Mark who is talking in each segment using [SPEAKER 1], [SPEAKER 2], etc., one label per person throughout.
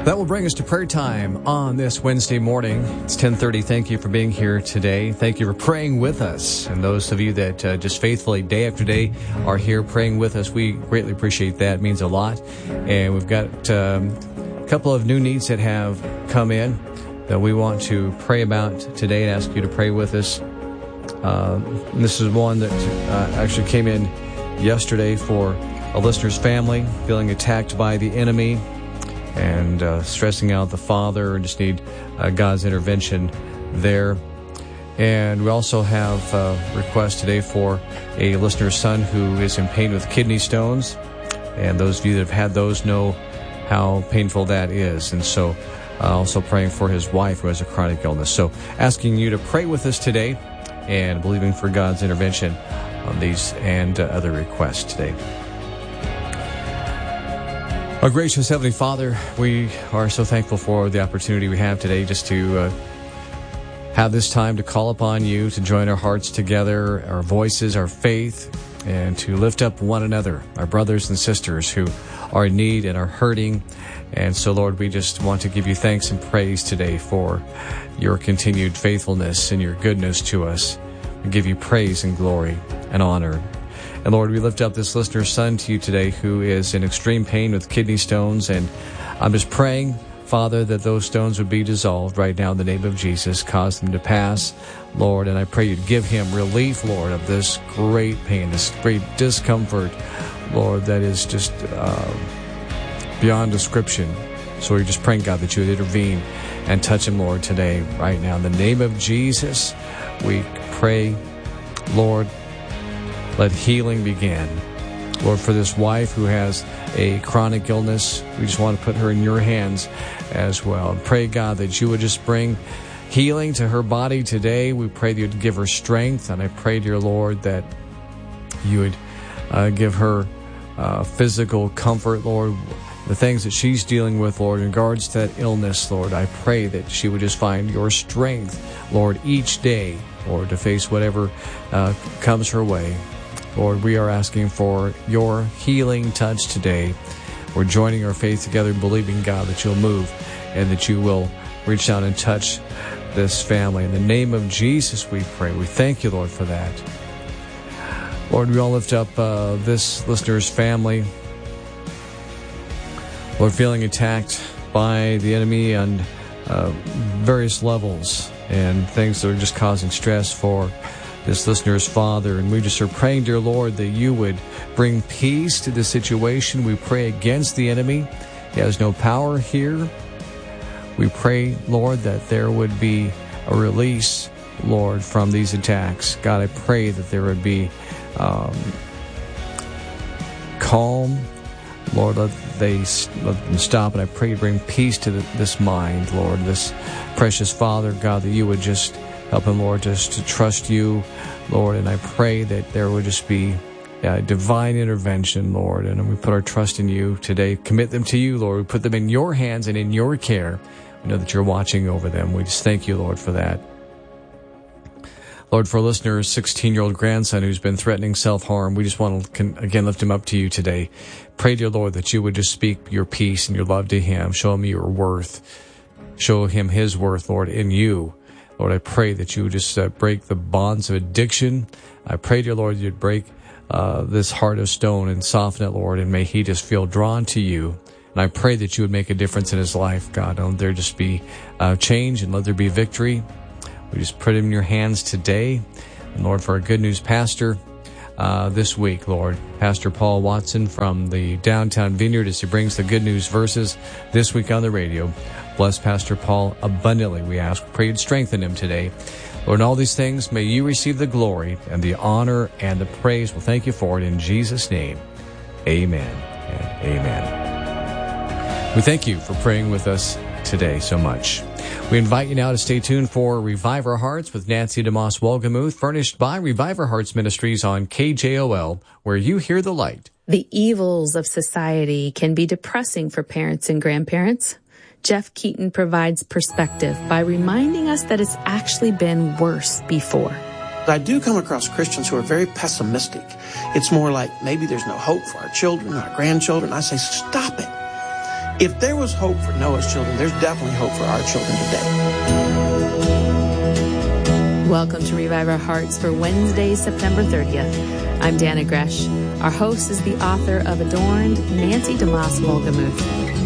[SPEAKER 1] That will bring us to prayer time on this Wednesday morning. It's 10:30. Thank you for being here today. Thank you for praying with us. And those of you that just faithfully, day after day, are here praying with us, we greatly appreciate that. It means a lot. And we've got a couple of new needs that have come in that we want to pray about today and ask you to pray with us. This is one that actually came in yesterday for a listener's family, feeling attacked by the enemy and stressing out the father, and just need God's intervention there. And we also have a request today for a listener's son who is in pain with kidney stones. And those of you that have had those know how painful that is. And so also praying for his wife who has a chronic illness. So asking you to pray with us today and believing for God's intervention on these and other requests today. Our gracious Heavenly Father, we are so thankful for the opportunity we have today just to have this time to call upon you, to join our hearts together, our voices, our faith, and to lift up one another, our brothers and sisters who are in need and are hurting. And so, Lord, we just want to give you thanks and praise today for your continued faithfulness and your goodness to us. We give you praise and glory and honor. And Lord, we lift up this listener's son to you today who is in extreme pain with kidney stones. And I'm just praying, Father, that those stones would be dissolved right now in the name of Jesus. Cause them to pass, Lord. And I pray you'd give him relief, Lord, of this great pain, this great discomfort, Lord, that is just beyond description. So we're just praying, God, that you would intervene and touch him, Lord, today, right now. In the name of Jesus, we pray, Lord, let healing begin. Lord, for this wife who has a chronic illness, we just want to put her in your hands as well. And pray, God, that you would just bring healing to her body today. We pray that you would give her strength. And I pray, dear Lord, that you would give her physical comfort, Lord. The things that she's dealing with, Lord, in regards to that illness, Lord, I pray that she would just find your strength, Lord, each day, Lord, to face whatever comes her way. Lord, we are asking for your healing touch today. We're joining our faith together, believing, God, that you'll move and that you will reach down and touch this family. In the name of Jesus, we pray. We thank you, Lord, for that. Lord, we all lift up this listener's family. Lord, feeling attacked by the enemy on various levels and things that are just causing stress for this listener's father. And we just are praying, dear Lord, that you would bring peace to the situation. We pray against the enemy. He has no power here. We pray, Lord, that there would be a release, Lord, from these attacks. God, I pray that there would be calm. Lord, let them stop. And I pray you bring peace to this mind, Lord, this precious father, God, that you would just help him, Lord, just to trust you, Lord. And I pray that there would just be divine intervention, Lord. And we put our trust in you today. Commit them to you, Lord. We put them in your hands and in your care. We know that you're watching over them. We just thank you, Lord, for that. Lord, for a listener's 16-year-old grandson who's been threatening self-harm, we just want to, again, lift him up to you today. Pray, dear Lord, that you would just speak your peace and your love to him. Show him your worth. Show him his worth, Lord, in you. Lord, I pray that you would just break the bonds of addiction. I pray, dear Lord, you'd break this heart of stone and soften it, Lord, and may he just feel drawn to you. And I pray that you would make a difference in his life, God. Let there just be change and let there be victory. We just put him in your hands today. And Lord, for our Good News pastor this week, Lord, Pastor Paul Watson from the Downtown Vineyard, as he brings the Good News verses this week on the radio. Bless Pastor Paul abundantly, we ask. Pray you'd strengthen him today. Lord, in all these things, may you receive the glory and the honor and the praise. We'll thank you for it in Jesus' name. Amen and amen. We thank you for praying with us today so much. We invite you now to stay tuned for Revive Our Hearts with Nancy DeMoss Wolgemuth, furnished by Revive Our Hearts Ministries on KJOL, where you hear the light.
[SPEAKER 2] The evils of society can be depressing for parents and grandparents. Jeff Keaton provides perspective by reminding us that it's actually been worse before.
[SPEAKER 3] I do come across Christians who are very pessimistic. It's more like maybe there's no hope for our children, our grandchildren. I say, stop it. If there was hope for Noah's children, there's definitely hope for our children today.
[SPEAKER 2] Welcome to Revive Our Hearts for Wednesday, September 30th. I'm Dana Gresh. Our host is the author of Adorned, Nancy DeMoss Wolgemuth.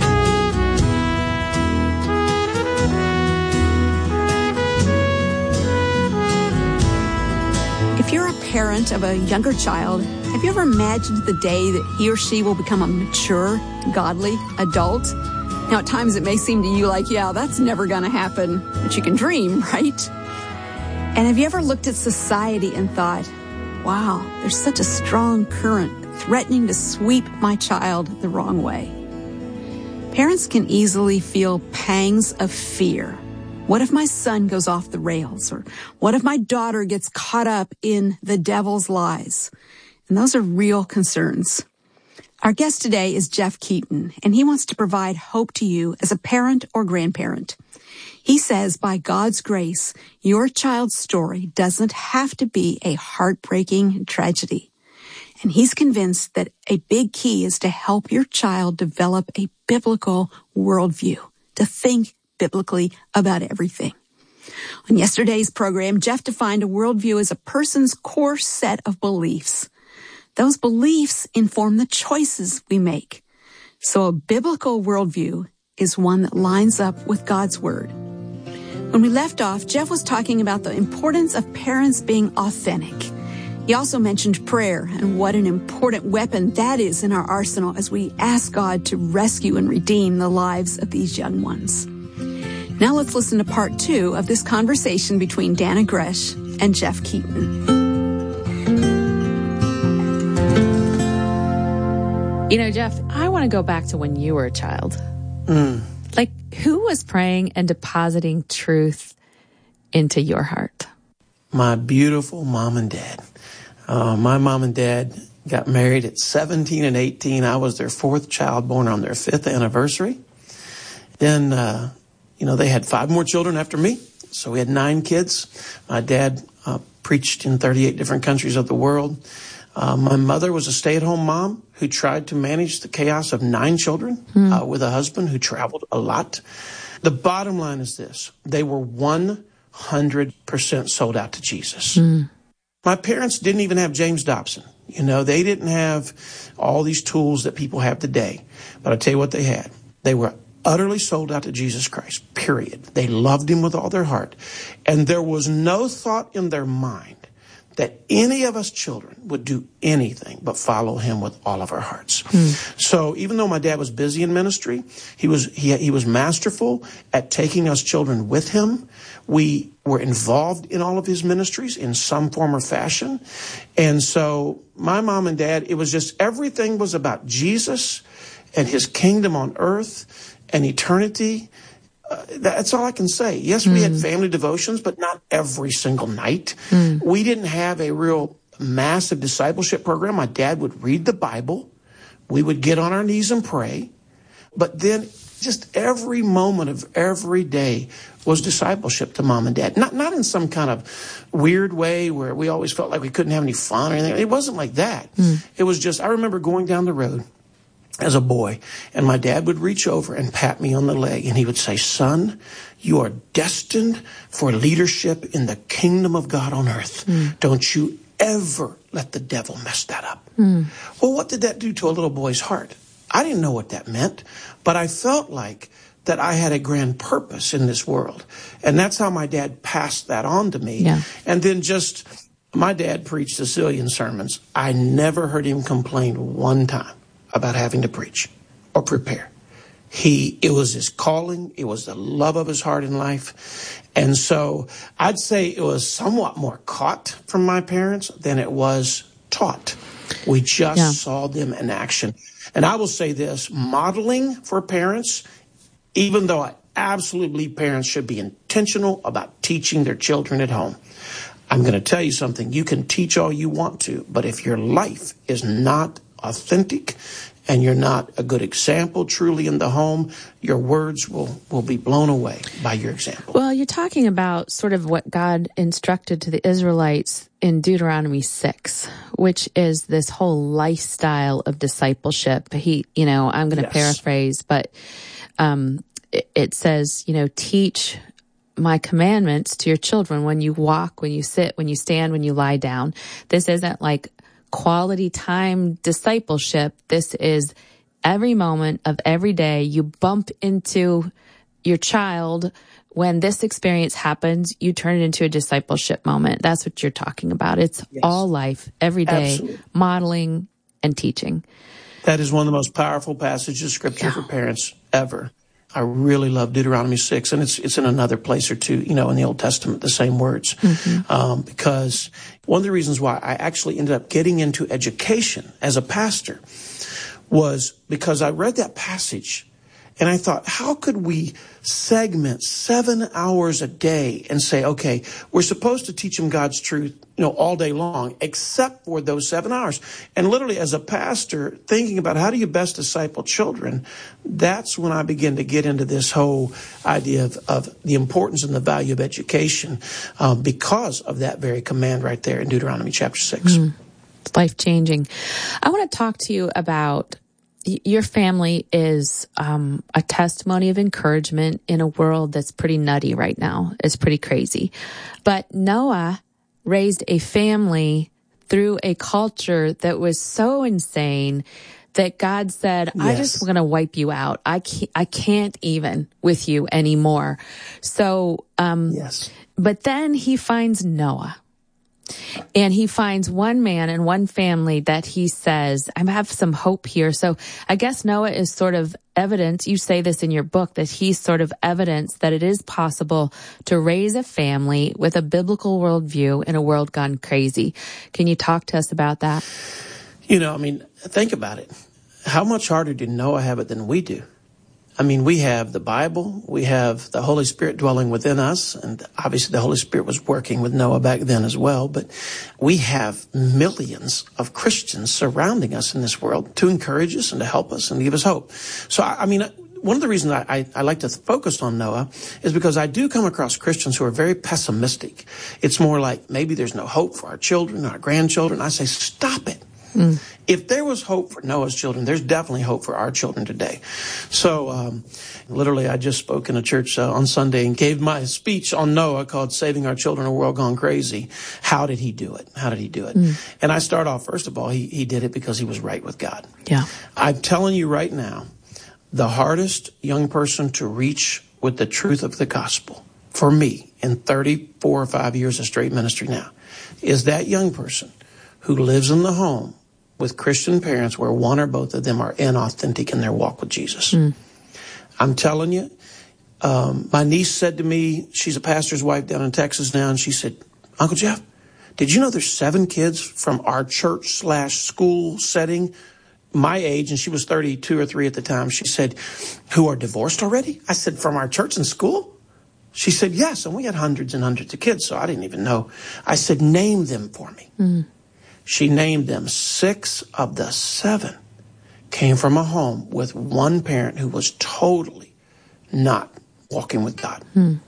[SPEAKER 4] If you're a parent of a younger child, have you ever imagined the day that he or she will become a mature, godly adult? Now, at times it may seem to you like, yeah, that's never going to happen, but you can dream, right? And have you ever looked at society and thought, wow, there's such a strong current threatening to sweep my child the wrong way? Parents can easily feel pangs of fear. What if my son goes off the rails? Or what if my daughter gets caught up in the devil's lies? And those are real concerns. Our guest today is Jeff Keaton, and he wants to provide hope to you as a parent or grandparent. He says, by God's grace, your child's story doesn't have to be a heartbreaking tragedy. And he's convinced that a big key is to help your child develop a biblical worldview, to think biblically about everything. On yesterday's program, Jeff defined a worldview as a person's core set of beliefs. Those beliefs inform the choices we make. So a biblical worldview is one that lines up with God's Word. When we left off, Jeff was talking about the importance of parents being authentic. He also mentioned prayer and what an important weapon that is in our arsenal as we ask God to rescue and redeem the lives of these young ones. Now let's listen to part 2 of this conversation between Dana Gresh and Jeff Keaton.
[SPEAKER 2] You know, Jeff, I want to go back to when you were a child. Like, who was praying and depositing truth into your heart?
[SPEAKER 3] My beautiful mom and dad. My mom and dad got married at 17 and 18. I was their 4th child, born on their 5th anniversary. Then, they had 5 more children after me. So we had 9 kids. My dad preached in 38 different countries of the world. My mother was a stay-at-home mom who tried to manage the chaos of 9 children with a husband who traveled a lot. The bottom line is this. They were 100% sold out to Jesus. My parents didn't even have James Dobson. They didn't have all these tools that people have today. But I'll tell you what they had. They were utterly sold out to Jesus Christ, period. They loved him with all their heart. And there was no thought in their mind that any of us children would do anything but follow him with all of our hearts. So even though my dad was busy in ministry, he was masterful at taking us children with him. We were involved in all of his ministries in some form or fashion. And so my mom and dad, it was just everything was about Jesus and his kingdom on earth and eternity. That's all I can say. Yes, we had family devotions, but not every single night. We didn't have a real massive discipleship program. My dad would read the Bible. We would get on our knees and pray. But then just every moment of every day was discipleship to mom and dad. Not in some kind of weird way where we always felt like we couldn't have any fun or anything. It wasn't like that. It was just, I remember going down the road as a boy, and my dad would reach over and pat me on the leg, and he would say, son, you are destined for leadership in the kingdom of God on earth. Don't you ever let the devil mess that up. Well, what did that do to a little boy's heart? I didn't know what that meant, but I felt like that I had a grand purpose in this world. And that's how my dad passed that on to me. Yeah. And then my dad preached a zillion sermons. I never heard him complain one time about having to preach or prepare. It was his calling. It was the love of his heart in life. And so I'd say it was somewhat more caught from my parents than it was taught. We just saw them in action. And I will say this, modeling for parents, even though I absolutely believe parents should be intentional about teaching their children at home, I'm going to tell you something. You can teach all you want to, but if your life is not authentic and you're not a good example truly in the home, your words will be blown away by your example.
[SPEAKER 2] Well, you're talking about sort of what God instructed to the Israelites in Deuteronomy 6, which is this whole lifestyle of discipleship. I'm going to paraphrase, but it says, teach my commandments to your children when you walk, when you sit, when you stand, when you lie down. This isn't like quality time discipleship. This is every moment of every day you bump into your child. When this experience happens, you turn it into a discipleship moment. That's what you're talking about. It's all life, every day,
[SPEAKER 3] Absolutely.
[SPEAKER 2] Modeling and teaching.
[SPEAKER 3] That is one of the most powerful passages of Scripture for parents ever. I really love Deuteronomy 6, and it's in another place or two, in the Old Testament, the same words. Because one of the reasons why I actually ended up getting into education as a pastor was because I read that passage and I thought, how could we segment 7 hours a day and say, okay, we're supposed to teach them God's truth, all day long, except for those 7 hours. And literally as a pastor, thinking about how do you best disciple children, that's when I began to get into this whole idea of the importance and the value of education because of that very command right there in Deuteronomy chapter 6.
[SPEAKER 2] It's life-changing. I want to talk to you about your family is a testimony of encouragement in a world that's pretty nutty right now. It's pretty crazy. But Noah raised a family through a culture that was so insane that God said, I just want to wipe you out. I can't even with you anymore. So, but then he finds Noah. And he finds one man and one family that he says, I have some hope here. So I guess Noah is sort of evidence, you say this in your book, that he's sort of evidence that it is possible to raise a family with a biblical worldview in a world gone crazy. Can you talk to us about that?
[SPEAKER 3] Think about it. How much harder did Noah have it than we do? We have the Bible, we have the Holy Spirit dwelling within us, and obviously the Holy Spirit was working with Noah back then as well, but we have millions of Christians surrounding us in this world to encourage us and to help us and to give us hope. So, one of the reasons I like to focus on Noah is because I do come across Christians who are very pessimistic. It's more like maybe there's no hope for our children, our grandchildren. I say, stop it. If there was hope for Noah's children, there's definitely hope for our children today. So, literally, I just spoke in a church on Sunday and gave my speech on Noah called Saving Our Children in a World Gone Crazy. How did he do it? And I start off, first of all, he did it because he was right with God.
[SPEAKER 2] Yeah.
[SPEAKER 3] I'm telling you right now, the hardest young person to reach with the truth of the gospel, for me, in 34 or 5 years of straight ministry now, is that young person who lives in the home with Christian parents where one or both of them are inauthentic in their walk with Jesus. I'm telling you, my niece said to me, she's a pastor's wife down in Texas now, and she said, Uncle Jeff, did you know there's 7 kids from our church/school setting, my age, and she was 32 or 3 at the time, she said, who are divorced already? I said, from our church and school? She said, yes, and we had hundreds and hundreds of kids, so I didn't even know. I said, name them for me. She named them. 6 of the 7 came from a home with one parent who was totally not walking with God.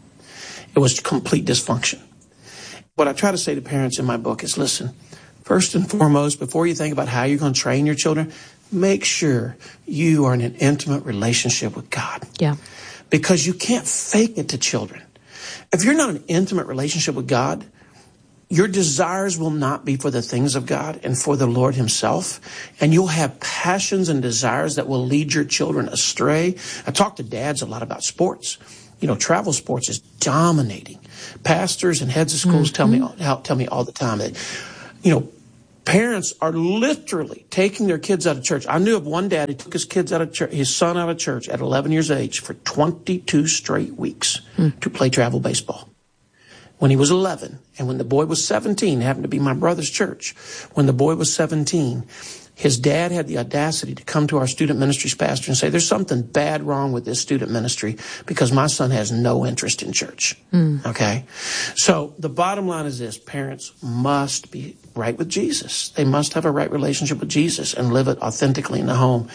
[SPEAKER 3] It was complete dysfunction. What I try to say to parents in my book is, listen, first and foremost, before you think about how you're going to train your children, make sure you are in an intimate relationship with God.
[SPEAKER 2] Yeah.
[SPEAKER 3] Because you can't fake it to children. If you're not in an intimate relationship with God, your desires will not be for the things of God and for the Lord himself. And you'll have passions and desires that will lead your children astray. I talk to dads a lot about sports. Travel sports is dominating. Pastors and heads of schools tell me all the time that, parents are literally taking their kids out of church. I knew of one dad who took his son out of church at 11 years of age for 22 straight weeks to play travel baseball. When he was 11, and when the boy was 17, happened to be my brother's church. When the boy was 17, His dad had the audacity to come to our student ministries pastor and say, there's something bad wrong with this student ministry because my son has no interest in church. Okay? So the bottom line is this. Parents must be right with Jesus. They must have a right relationship with Jesus and live it authentically in the home.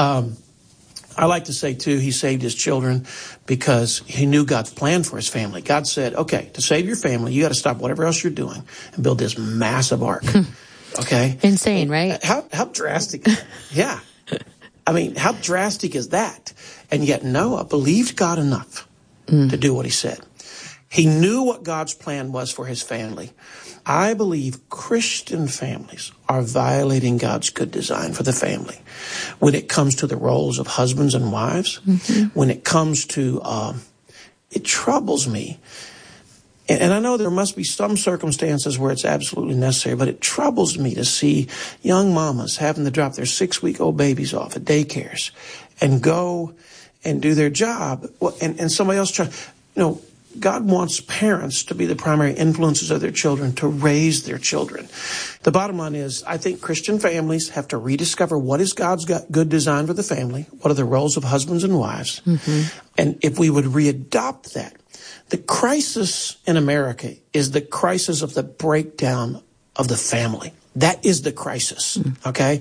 [SPEAKER 3] I like to say, too, he saved his children because he knew God's plan for his family. God said, okay, to save your family, you got to stop whatever else you're doing and build this massive ark. Okay?
[SPEAKER 2] Insane, right?
[SPEAKER 3] How drastic? Yeah. I mean, how drastic is that? And yet Noah believed God enough to do what he said. He knew what God's plan was for his family. I believe Christian families are violating God's good design for the family. When it comes to the roles of husbands and wives, when it comes to, it troubles me. And I know there must be some circumstances where it's absolutely necessary, but it troubles me to see young mamas having to drop their 6-week-old babies off at daycares and go and do their job. And somebody else God wants parents to be the primary influences of their children, to raise their children. The bottom line is, I think Christian families have to rediscover what is God's good design for the family, what are the roles of husbands and wives. And if we would readopt that, the crisis in America is the crisis of the breakdown of the family. That is the crisis, okay?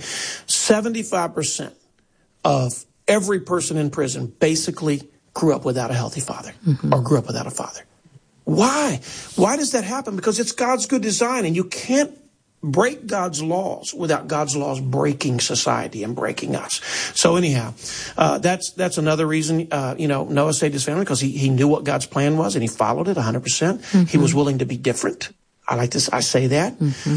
[SPEAKER 3] 75% of every person in prison basically grew up without a healthy father or grew up without a father. Why? Why does that happen? Because it's God's good design, and you can't break God's laws without God's laws breaking society and breaking us. So anyhow, that's another reason, Noah saved his family, because he knew what God's plan was and he followed it 100%. He was willing to be different. I say that.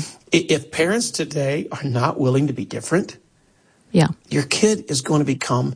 [SPEAKER 3] If parents today are not willing to be different, your kid is going to become,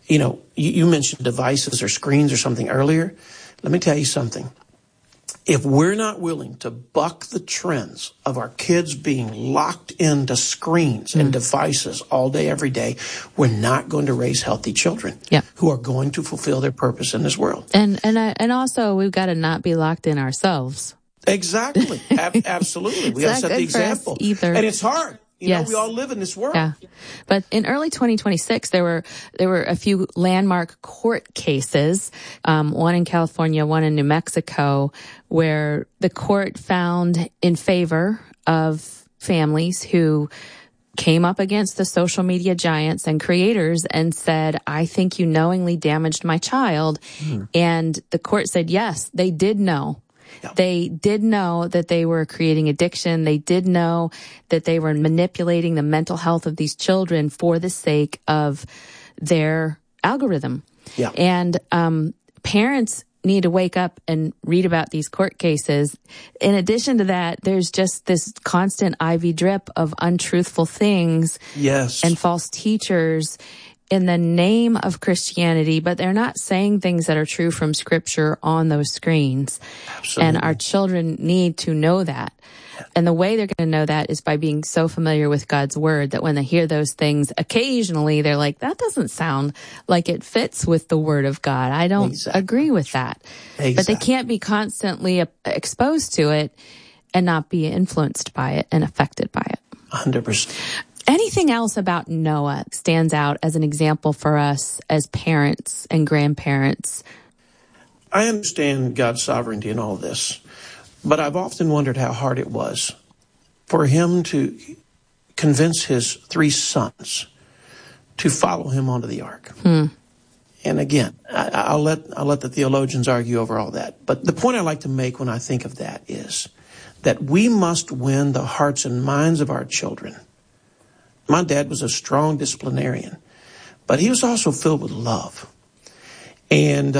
[SPEAKER 3] you mentioned devices or screens or something earlier. Let me tell you something. If we're not willing to buck the trends of our kids being locked into screens and devices all day, every day, we're not going to raise healthy children who are going to fulfill their purpose in this world.
[SPEAKER 2] And also, we've got to not be locked in ourselves.
[SPEAKER 3] Exactly. Absolutely. We got to set the example. And it's hard. We all live in this world.
[SPEAKER 2] But in early 2026, there were a few landmark court cases, one in California, one in New Mexico, where the court found in favor of families who came up against the social media giants and creators and said, I think you knowingly damaged my child. And the court said, yes, they did know. They did know that they were creating addiction. They did know that they were manipulating the mental health of these children for the sake of their algorithm. And parents need to wake up and read about these court cases. In addition to that, there's just this constant IV drip of untruthful things and false teachers in the name of Christianity, but they're not saying things that are true from Scripture on those screens. And our children need to know that. And the way they're going to know that is by being so familiar with God's Word that when they hear those things, occasionally they're like, that doesn't sound like it fits with the Word of God. I don't agree with that. But they can't be constantly exposed to it and not be influenced by it and affected by it.
[SPEAKER 3] 100%.
[SPEAKER 2] Anything else about Noah stands out as an example for us as parents and grandparents?
[SPEAKER 3] I understand God's sovereignty in all this, but I've often wondered how hard it was for him to convince his 3 sons to follow him onto the ark. And again, I'll let the theologians argue over all that. But the point I like to make when I think of that is that we must win the hearts and minds of our children. My dad was a strong disciplinarian, but he was also filled with love. And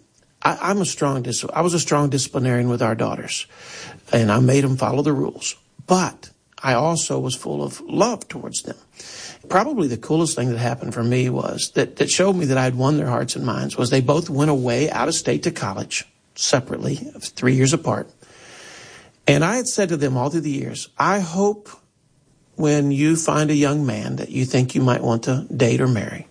[SPEAKER 3] I was a strong disciplinarian with our daughters, and I made them follow the rules. But I also was full of love towards them. Probably the coolest thing that happened for me was that showed me that I had won their hearts and minds was they both went away out of state to college separately, 3 years apart. And I had said to them all through the years, I hope when you find a young man that you think you might want to date or marry,